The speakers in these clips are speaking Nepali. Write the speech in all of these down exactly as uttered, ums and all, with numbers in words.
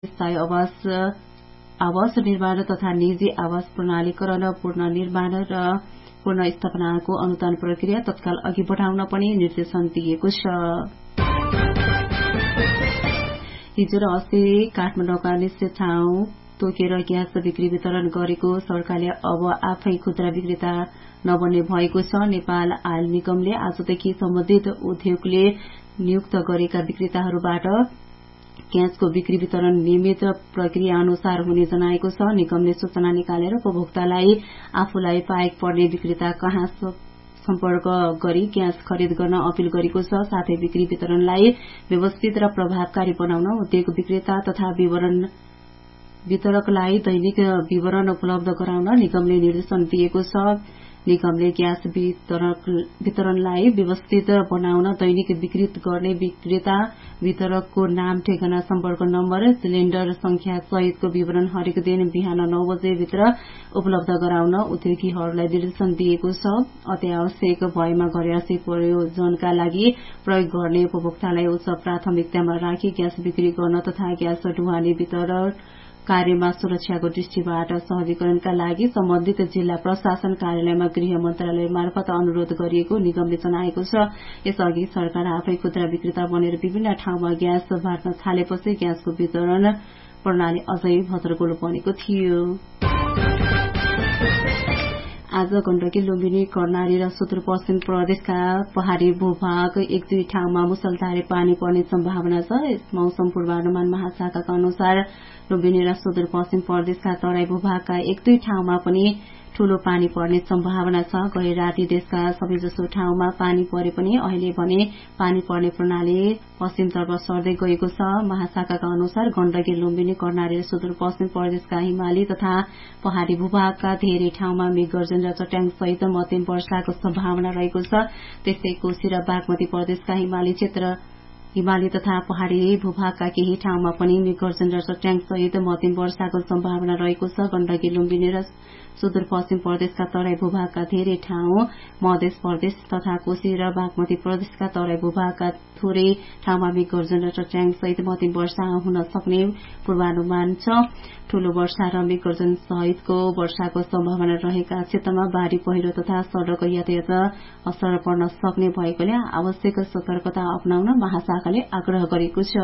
स्थायी आवास आवास निर्माण तथा निजी आवास प्रणालीकरण पुनर्निर्माण र पुनर्स्थापनाको अनुदान प्रक्रिया तत्काल अघि बढाउन पनि निर्देशन दिएको छ। हिजो र अस्ति काठमाडौँका निश्चित ठाउँ तोकेर ग्यास बिक्री वितरण गरेको सरकारले अब आफै खुद्रा विक्रेता नबन्ने भएको छ। नेपाल आयल निगमले आजदेखि सम्बन्धित उद्योगले नियुक्त गरेका विक्रेताहरूबाट ग्यासको बिक्री वितरण नियमित प्रक्रिया अनुसार हुने जनाएको छ। निगमले सूचना निकालेर उपभोक्तालाई आफूलाई पाएक पर्ने विक्रेता कहाँ सम्पर्क गरी ग्यास खरिद गर्न अपील गरेको छ। साथै बिक्री वितरणलाई व्यवस्थित र प्रभावकारी बनाउन उद्योग विक्रेता तथा विवरण वितरकलाई दैनिक विवरण उपलब्ध गराउन निगमले निर्देशन दिएको छ। निगमले ग्यास वितरणलाई व्यवस्थित बनाउन दैनिक बिक्री गर्ने विक्रेता वितरकको नाम ठेगाना सम्पर्क नम्बर सिलिण्डर संख्या सहितको विवरण हरेक दिन बिहान नौ बजे भित्र उपलब्ध गराउन उद्योगीहरूलाई निर्देशन दिएको छ। अत्यावश्यक भएमा घरयासी प्रयोजनका लागि प्रयोग गर्ने उपभोक्तालाई उच्च प्राथमिकतामा राखी ग्यास बिक्री गर्न तथा ग्यास ढुवानी वितरण कार्यमा सुरक्षाको दृष्टिबाट सहजीकरणका लागि सम्बन्धित जिल्ला प्रशासन कार्यालयमा गृह मन्त्रालय मार्फत अनुरोध गरिएको निगमले जनाएको छ। यसअघि सरकार आफै खुद्रा विक्रेता बनेर विभिन्न ठाउँमा ग्यास बाँड्न थालेपछि ग्यासको वितरण प्रणाली अझै भद्रगोलो बनेको थियो। आज गण्डकी लुम्बिनी कर्णाली र सुदूरपश्चिम प्रदेशका पहाड़ी भूभाग एक दुई ठाउँमा मुसलधारे पानी पर्ने सम्भावना छ। मौसम पूर्वानुमान महाशाखाका अनुसार लुम्बिनी र सुदूरपश्चिम प्रदेशका तराई भूभागका एक दुई ठाउँमा पनि ठूलो पानी पर्ने सम्भावना छ। गए राति देशका सबैजसो ठाउँमा पानी परे पनि अहिले भने पानी पर्ने प्रणाली पश्चिमतर्फ सर्दै गएको छ। महाशाखाका अनुसार गण्डकी लुम्बिनी कर्णाली र सुदूरपश्चिम प्रदेशका हिमाली तथा पहाड़ी भूभागका धेरै ठाउँमा मेघगर्जन र चट्याङ सहित मध्यम वर्षाको सम्भावना रहेको छ। त्यस्तै कोशी र बागमती प्रदेशका हिमाली क्षेत्र हिमाली तथा पहाड़ी भूभागका केही ठाउँमा पनि मेघगर्जन र चट्याङ सहित मध्यम वर्षाको सम्भावना रहेको छ। गण्डकी लुम्बिनी र सुदूरपश्चिम प्रदेशका तराई भूभागका धेरै ठाउँ, मध्य प्रदेश तथा कोशी र बागमती प्रदेशका तराई भूभागका थोरै ठाउँमा मेघगर्जन र चट्याङ सहित मध्यम वर्षा हुन सक्ने पूर्वानुमान छ। ठूलो वर्षा र मेघगर्जन सहितको वर्षाको सम्भावना रहेका क्षेत्रमा बाढ़ी पहिरो तथा सड़क यातायात असर पर्न सक्ने भएकोले आवश्यक सतर्कता अपनाउन महाशाखाले आग्रह गरेको छ।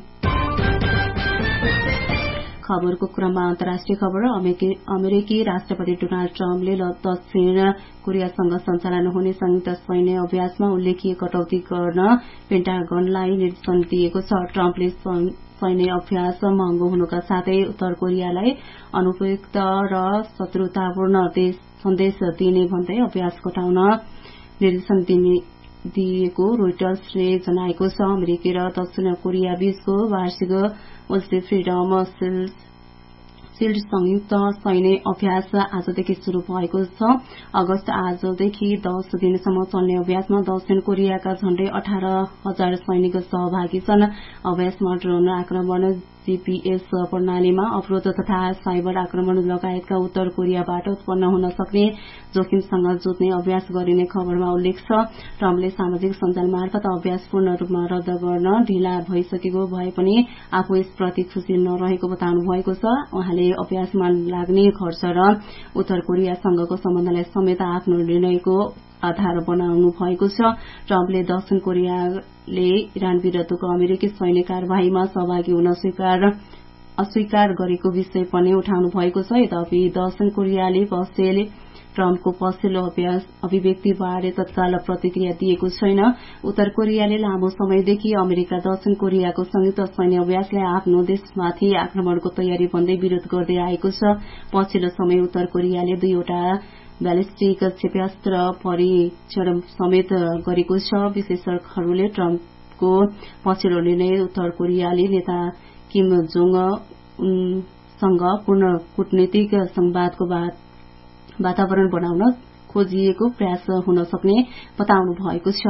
खबरको क्रममा अन्तर्राष्ट्रिय खबर। अमेरिकी राष्ट्रपति डोनाल्ड ट्रम्पले दक्षिण कोरियासँग सञ्चालन हुने संयुक्त सैन्य अभ्यासमा उल्लेखीय कटौती गर्न पेन्टागनलाई निर्देशन दिएको छ। ट्रम्पले सैन्य अभ्यास महँगो हुनुका साथै उत्तर कोरियालाई अनुपयुक्त र शत्रुतापूर्ण सन्देश दिने भन्दै अभ्यास घटाउन निर्देशन दिने दिएको रोइटर्सले जनाएको छ। अमेरिकी र दक्षिण कोरिया बीचको वार्षिक वेल्सी फ्रीडम शिल्ड संयुक्त सैन्य अभ्यास आजदेखि शुरू भएको छ। अगस्त आजदेखि दस दिनसम्म चल्ने अभ्यासमा दक्षिण कोरियाका झण्डै अठार हजार सैनिक सहभागी छन्। अभ्यासमा ड्रोन आक्रमण, जीपीएस प्रणालीमा अवरोध तथा साइबर आक्रमण लगायतका उत्तर कोरियाबाट उत्पन्न हुन सक्ने जोखिमसँग जुझ्ने अभ्यास गरिने खबरमा उल्लेख छ। ट्रम्पले सामाजिक सञ्जाल मार्फत अभ्यास पूर्ण रूपमा रद्द गर्न ढिला भइसकेको भए पनि आफू यसप्रति खुशी नरहेको बताउनु भएको छ। उहाँले अभ्यासमा लाग्ने खर्च र उत्तर कोरियासँगको सम्बन्धलाई समेत आफ्नो निर्णयको आधार बनाउनु भएको छ। ट्रम्पले दक्षिण कोरियाले इरान विरूद्धको अमेरिकी सैन्य कार्यवाहीमा सहभागी हुन स्वीकार अस्वीकार गरेको विषय पनि उठाउनु भएको छ। यद्यपि दक्षिण कोरियाले पछिल्लो ट्रम्पको पछिल्लो अभिव्यक्तिबारे तत्काल प्रतिक्रिया दिएको छैन। उत्तर कोरियाले लामो समयदेखि अमेरिका दक्षिण कोरियाको संयुक्त सैन्य अभ्यासलाई आफ्नो देशमाथि आक्रमणको तयारी भन्दै विरोध गर्दै आएको छ। पछिल्लो समय उत्तर कोरियाले दुईवटा ब्यालिस्टिक क्षेप्यास्त्र परीक्षण समेत गरेको छ। विश्लेषकहरूले ट्रम्पको पछिल्लो निर्णय उत्तर कोरियाले नेता किम जोङ उनसँग पूर्ण कूटनीतिक संवादको वातावरण बनाउन खोजिएको प्रयास हुन सक्ने बताउनु भएको छ।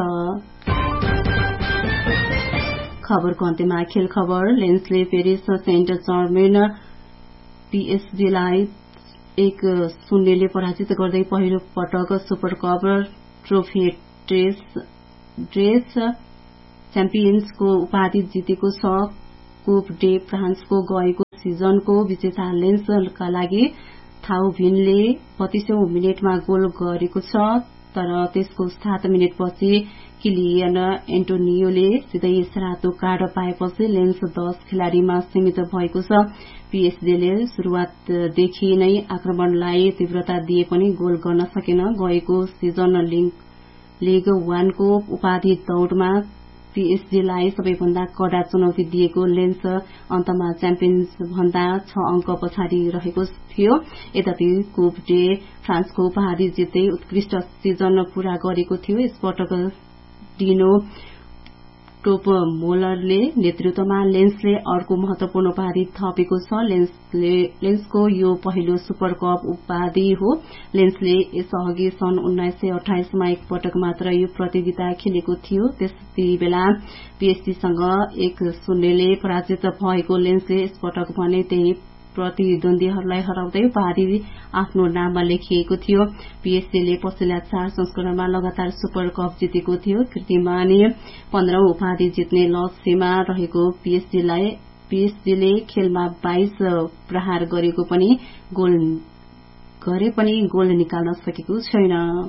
खबरको अन्त्यमा खेल खबर। लेन्सले पेरिस सेन्ट जर्मेन पीएसजीलाई एक शून्यले पराजित गर्दै पहिलो पटक सुपर कप ट्रोफी ड्रेस च्याम्पियन्सको उपाधि जितेको छ। कुप डे फ्रान्सको गएको सिजनको विजेता लेन्सका लागि थाउभिनले बत्तीसौं मिनेटमा गोल गरेको छ, तर त्यसको सात मिनेटपछि किलियन एन्टोनियोले सिधै रातो कार्ड पाएपछि लेन्स दश खेलाड़ीमा सीमित भएको छ। पीएसजीले शुरूआतदेखि नै आक्रमणलाई तीव्रता दिए पनि गोल गर्न सकेन। गएको सिजन लीग वानको उपाधि दौड़मा पीएसजीलाई सबैभन्दा कडा चुनौती दिएको लेन्स अन्तमा च्याम्पियन्स भन्दा छ अंक पछाडि रहेको थियो। यद्यपि कुप डे फ्रान्सको उपाधि जित्दै उत्कृष्ट सिजन पूरा गरेको थियो। यसपटक डिनो टोप मोलरले नेतृत्वमा लेन्सले अर्को महत्वपूर्ण उपाधि थपेको छ। लेन्सले लेन्सको यो पहिलो सुपर कप उपाधि हो। लेन्सले यसअघि सन् उन्नाइस सय अठाइसमा एक पटक मात्र यो प्रतियोगिता खेलेको थियो। त्यति बेला पीएसजीसँग एक शून्यले पराजित भएको लेन्सले यसपटक भने त्यही प्रतिद्वन्दीहरूलाई हराउँदै उपाधि आफ्नो नाममा लेखिएको थियो। पीएसजीले पछिल्ला चार संस्करणमा लगातार सुपर कप जितेको थियो। कीर्तिमानी पन्ध्रौं उपाधि जित्ने लक्ष्यमा रहेको पीएसजीलाई पीएसजीले खेलमा बाइस प्रहार गरेको पनि गोल गरे पनि गोल निकाल्न सकेको छैन।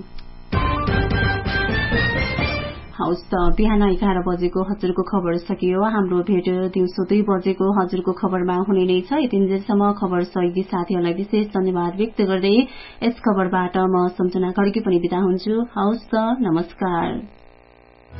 हवस् त बिहान एघार बजेको हजुरको खबर सकियो। हाम्रो भेट दिउँसो दुई बजेको हजुरको खबरमा हुने नै छ। यतिन्जेलसम्म खबर सहयोगी साथीहरूलाई विशेष धन्यवाद व्यक्त गर्दै यस खबरबाट म सम्झना खड्की पनि बिदा हुन्छु। हवस् त नमस्कार।